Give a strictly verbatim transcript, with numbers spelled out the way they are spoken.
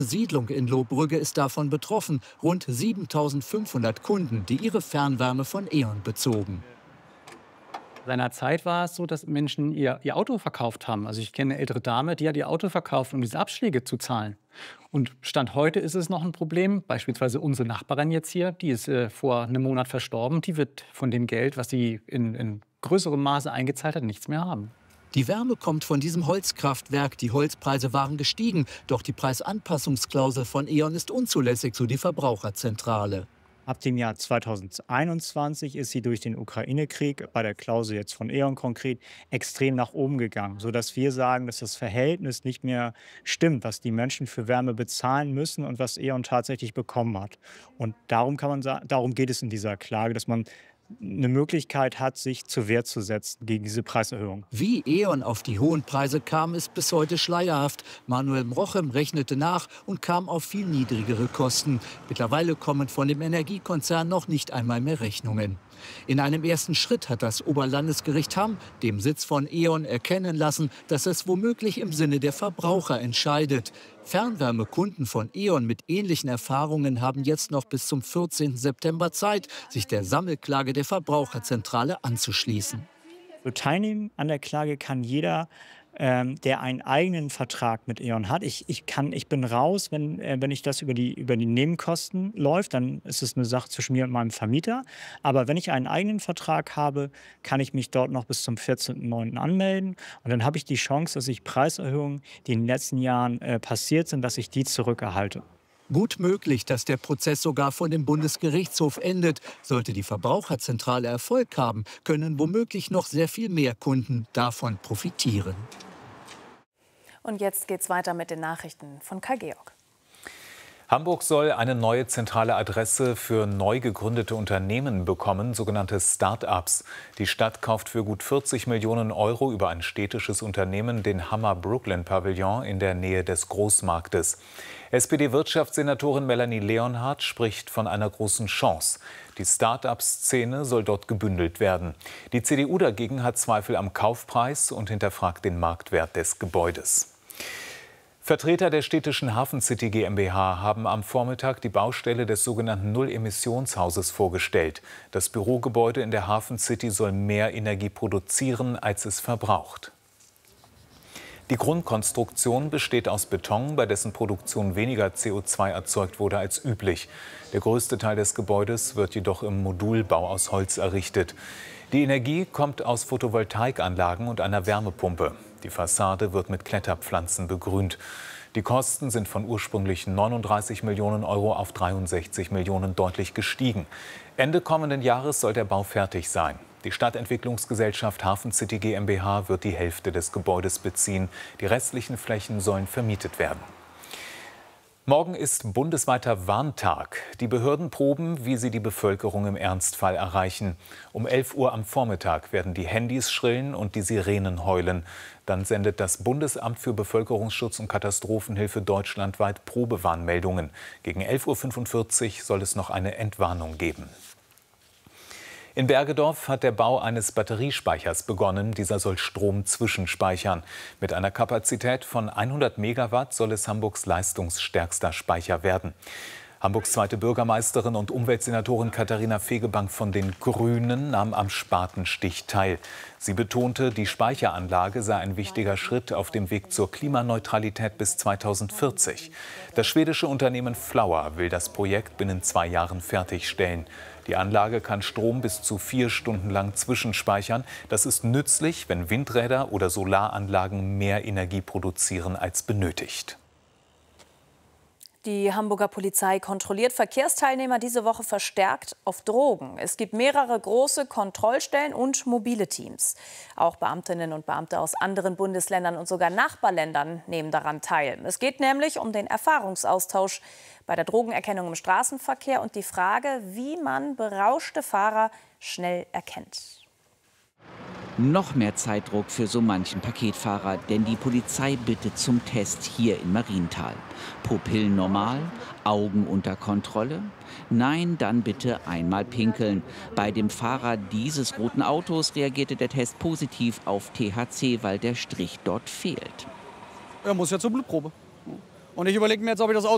Siedlung in Lohbrügge ist davon betroffen. Rund siebentausendfünfhundert Kunden, die ihre Fernwärme von E.ON bezogen. Seinerzeit war es so, dass Menschen ihr, ihr Auto verkauft haben. Also ich kenne eine ältere Dame, die hat ihr Auto verkauft, um diese Abschläge zu zahlen. Und Stand heute ist es noch ein Problem. Beispielsweise unsere Nachbarin jetzt hier, die ist äh, vor einem Monat verstorben. Die wird von dem Geld, was sie in, in größerem Maße eingezahlt hat, nichts mehr haben. Die Wärme kommt von diesem Holzkraftwerk. Die Holzpreise waren gestiegen. Doch die Preisanpassungsklausel von E.ON ist unzulässig, so die Verbraucherzentrale. Ab dem Jahr zweitausendeinundzwanzig ist sie durch den Ukraine-Krieg, bei der Klausel jetzt von E.ON konkret, extrem nach oben gegangen, sodass wir sagen, dass das Verhältnis nicht mehr stimmt, was die Menschen für Wärme bezahlen müssen und was E.ON tatsächlich bekommen hat. Und darum kann man sagen, darum geht es in dieser Klage, dass man eine Möglichkeit hat, sich zur Wehr zu setzen gegen diese Preiserhöhung. Wie E.ON auf die hohen Preise kam, ist bis heute schleierhaft. Manuel Mrochem rechnete nach und kam auf viel niedrigere Kosten. Mittlerweile kommen von dem Energiekonzern noch nicht einmal mehr Rechnungen. In einem ersten Schritt hat das Oberlandesgericht Hamm, dem Sitz von E.ON, erkennen lassen, dass es womöglich im Sinne der Verbraucher entscheidet. Fernwärmekunden von E.ON mit ähnlichen Erfahrungen haben jetzt noch bis zum vierzehnten September Zeit, sich der Sammelklage der Verbraucherzentrale anzuschließen. So teilnehmen an der Klage kann jeder, ähm, der einen eigenen Vertrag mit E.ON hat. Ich, ich, kann, ich bin raus, wenn, äh, wenn ich das über die, über die Nebenkosten läuft, dann ist es eine Sache zwischen mir und meinem Vermieter. Aber wenn ich einen eigenen Vertrag habe, kann ich mich dort noch bis zum vierzehnten neunten anmelden. Und dann habe ich die Chance, dass ich Preiserhöhungen, die in den letzten Jahren äh, passiert sind, dass ich die zurückerhalte. Gut möglich, dass der Prozess sogar vor dem Bundesgerichtshof endet. Sollte die Verbraucherzentrale Erfolg haben, können womöglich noch sehr viel mehr Kunden davon profitieren. Und jetzt geht's weiter mit den Nachrichten von Kai Georg. Hamburg soll eine neue zentrale Adresse für neu gegründete Unternehmen bekommen, sogenannte Start-ups. Die Stadt kauft für gut vierzig Millionen Euro über ein städtisches Unternehmen den Hammer Brooklyn Pavillon in der Nähe des Großmarktes. S P D-Wirtschaftssenatorin Melanie Leonhardt spricht von einer großen Chance. Die Start-up-Szene soll dort gebündelt werden. Die C D U dagegen hat Zweifel am Kaufpreis und hinterfragt den Marktwert des Gebäudes. Vertreter der städtischen Hafen City GmbH haben am Vormittag die Baustelle des sogenannten Null-Emissionshauses vorgestellt. Das Bürogebäude in der Hafen City soll mehr Energie produzieren, als es verbraucht. Die Grundkonstruktion besteht aus Beton, bei dessen Produktion weniger C O zwei erzeugt wurde als üblich. Der größte Teil des Gebäudes wird jedoch im Modulbau aus Holz errichtet. Die Energie kommt aus Photovoltaikanlagen und einer Wärmepumpe. Die Fassade wird mit Kletterpflanzen begrünt. Die Kosten sind von ursprünglichen neununddreißig Millionen Euro auf dreiundsechzig Millionen deutlich gestiegen. Ende kommenden Jahres soll der Bau fertig sein. Die Stadtentwicklungsgesellschaft Hafen City GmbH wird die Hälfte des Gebäudes beziehen. Die restlichen Flächen sollen vermietet werden. Morgen ist bundesweiter Warntag. Die Behörden proben, wie sie die Bevölkerung im Ernstfall erreichen. Um elf Uhr am Vormittag werden die Handys schrillen und die Sirenen heulen. Dann sendet das Bundesamt für Bevölkerungsschutz und Katastrophenhilfe deutschlandweit Probewarnmeldungen. Gegen elf Uhr fünfundvierzig soll es noch eine Entwarnung geben. In Bergedorf hat der Bau eines Batteriespeichers begonnen. Dieser soll Strom zwischenspeichern. Mit einer Kapazität von hundert Megawatt soll es Hamburgs leistungsstärkster Speicher werden. Hamburgs zweite Bürgermeisterin und Umweltsenatorin Katharina Fegebank von den Grünen nahm am Spatenstich teil. Sie betonte, die Speicheranlage sei ein wichtiger Schritt auf dem Weg zur Klimaneutralität bis zweitausendvierzig. Das schwedische Unternehmen Flower will das Projekt binnen zwei Jahren fertigstellen. Die Anlage kann Strom bis zu vier Stunden lang zwischenspeichern. Das ist nützlich, wenn Windräder oder Solaranlagen mehr Energie produzieren als benötigt. Die Hamburger Polizei kontrolliert Verkehrsteilnehmer diese Woche verstärkt auf Drogen. Es gibt mehrere große Kontrollstellen und mobile Teams. Auch Beamtinnen und Beamte aus anderen Bundesländern und sogar Nachbarländern nehmen daran teil. Es geht nämlich um den Erfahrungsaustausch bei der Drogenerkennung im Straßenverkehr und die Frage, wie man berauschte Fahrer schnell erkennt. Noch mehr Zeitdruck für so manchen Paketfahrer, denn die Polizei bittet zum Test hier in Marienthal. Pupillen normal, Augen unter Kontrolle? Nein, dann bitte einmal pinkeln. Bei dem Fahrer dieses roten Autos reagierte der Test positiv auf T H C, weil der Strich dort fehlt. Er muss ja zur Blutprobe. Und ich überlege mir jetzt, ob ich das Auto